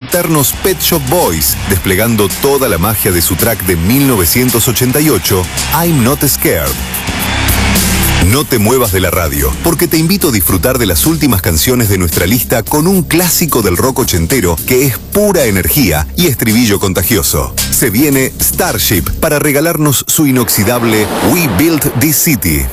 eternos Pet Shop Boys, desplegando toda la magia de su track de 1988, I'm Not Scared. No te muevas de la radio, porque te invito a disfrutar de las últimas canciones de nuestra lista con un clásico del rock ochentero que es pura energía y estribillo contagioso. Se viene Starship para regalarnos su inoxidable We Built This City.